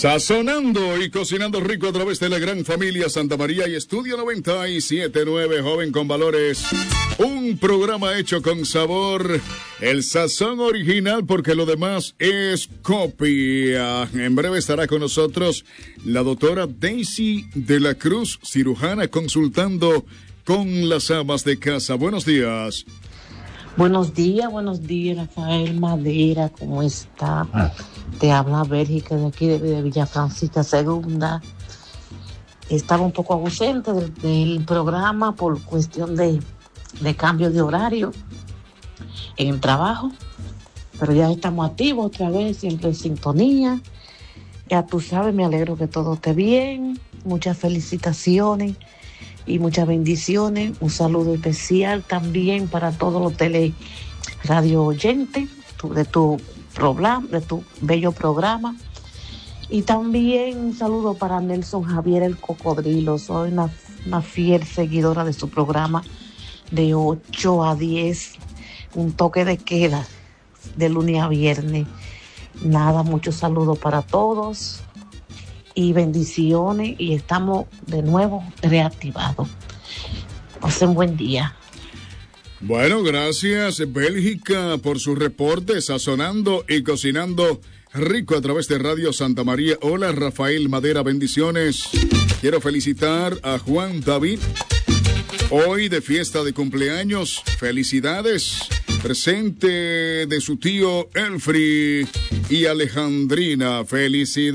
Sazonando y cocinando rico a través de la gran familia Santa María y Estudio 97.9, joven con valores. Un programa hecho con sabor, el sazón original porque lo demás es copia. En breve estará con nosotros la doctora Daisy de la Cruz, cirujana, consultando con las amas de casa. Buenos días. Buenos días, Rafael Madera, ¿cómo está? Te habla Bélgica de aquí de Villa Francisca Segunda. Estaba un poco ausente del programa por cuestión de cambio de horario en el trabajo, pero ya estamos activos otra vez, siempre en sintonía. Ya tú sabes, me alegro que todo esté bien, muchas felicitaciones y muchas bendiciones. Un saludo especial también para todos los teleradio oyentes de tu bello programa. Y también un saludo para Nelson Javier el Cocodrilo. Soy una fiel seguidora de su programa de 8 a 10, un toque de queda de lunes a viernes. Nada, muchos saludos para todos y bendiciones, y estamos de nuevo reactivados. Pasen buen día. Bueno, gracias Bélgica por su reporte, sazonando y cocinando rico a través de Radio Santa María. Hola Rafael Madera, bendiciones. Quiero felicitar a Juan David, hoy de fiesta de cumpleaños. Felicidades. Presente de su tío Elfri y Alejandrina. Felicidades.